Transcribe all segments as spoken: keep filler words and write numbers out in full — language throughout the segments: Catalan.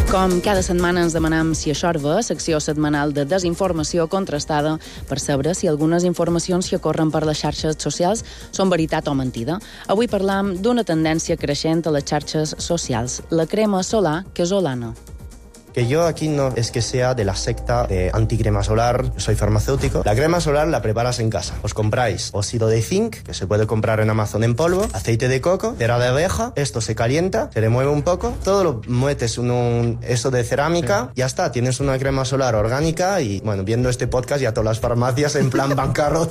Com cada setmana ens demanem si això és secció setmanal de desinformació contrastada per saber si algunes informacions que corren per les xarxes socials són veritat o mentida. Avui parlam d'una tendència creixent a les xarxes socials, la crema solar casolana. Que yo aquí no es que sea de la secta de anticrema solar, soy farmacéutico. La crema solar la preparas en casa. Os compráis óxido de zinc, que se puede comprar en Amazon en polvo, aceite de coco, cera de abeja, esto se calienta, se remueve un poco, todo lo metes en un eso de cerámica, ya está, tienes una crema solar orgánica y, bueno, viendo este podcast ya todas las farmacias en plan bancarrota.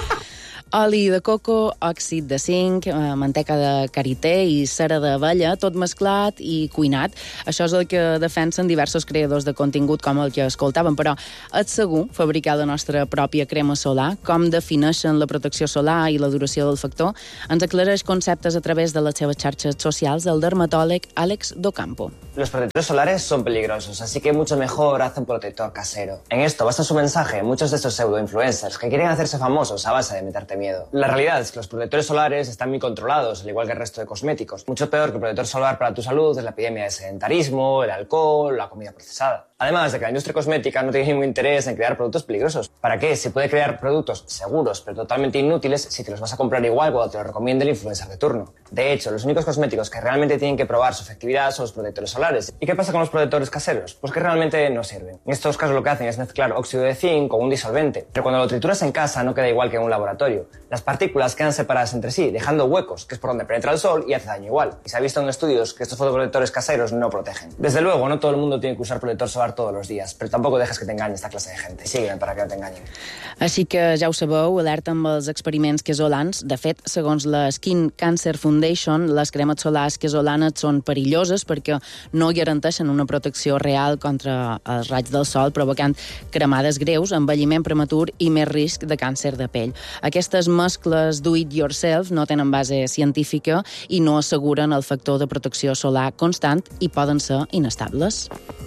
Oli de coco, òxid de zinc, eh, manteca de karité i cera d'abella, tot mesclat i cuinat. Això és el que defensen diversos creadors de contingut com el que escoltàvem, però és segur fabricar la nostra pròpia crema solar? Com defineixen la protecció solar i la duració del factor? Ens aclareix conceptes a través de les seves xarxes socials el dermatòleg Àlex Docampo. Los protectores solares son peligrosos, así que mucho mejor haz un protector casero. En esto basa su mensaje muchos de estos pseudo-influencers que quieren hacerse famosos a base de meterte miedo. La realidad es que los protectores solares están muy controlados, al igual que el resto de cosméticos. Mucho peor que el protector solar para tu salud es la epidemia de sedentarismo, el alcohol, la comida procesada. Además de que la industria cosmética no tiene ningún interés en crear productos peligrosos. ¿Para qué? Se puede crear productos seguros, pero totalmente inútiles si te los vas a comprar igual cuando te lo recomiende el influencer de turno. De hecho, los únicos cosméticos que realmente tienen que probar su efectividad son los protectores solares. ¿Y qué pasa con los protectores caseros? Pues que realmente no sirven. En estos casos lo que hacen es mezclar óxido de zinc con un disolvente, pero cuando lo trituras en casa no queda igual que en un laboratorio. Las partículas quedan separadas entre sí, dejando huecos, que es por donde penetra el sol y hace daño igual. Y se ha visto en estudios que estos fotoprotectores caseros no protegen. Desde luego, no todo el mundo tiene que usar protector solar todos los días, pero tampoco dejes que te engañe esta clase de gente. Sígueme para que no te engañen. Així que ja ho sabeu, alerta amb els experiments casolans. De fet, segons la Skin Cancer Foundation, les cremes solars casolanes són perilloses perquè no garanteixen una protecció real contra els raigs del sol, provocant cremades greus, envelliment prematur i més risc de càncer de pell. Aquestes mescles do-it-yourself no tenen base científica i no asseguren el factor de protecció solar constant i poden ser inestables.